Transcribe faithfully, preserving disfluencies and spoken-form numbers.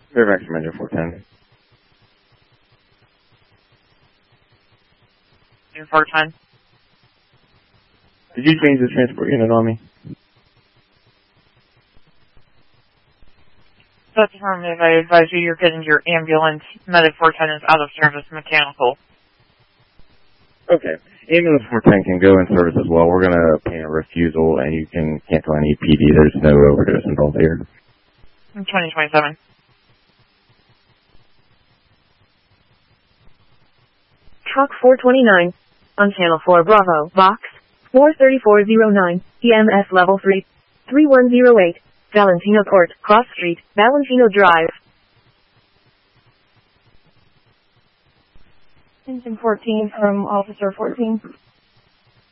Fairfax Manager four ten. four ten. Did you change the transport unit on me? That's affirmative. I advise you you're getting your ambulance. Medic four ten is out of service mechanical. Okay. Ambulance four ten can go in service as well. We're going to obtain a refusal, and you can cancel any P D. There's no overdose involved here. twenty twenty-seven. Truck four twenty-nine. On Channel four Bravo, Box four thirty-four oh nine, E M S Level three, three one oh eight, Valentino Court, Cross Street, Valentino Drive. Engine fourteen from Officer fourteen.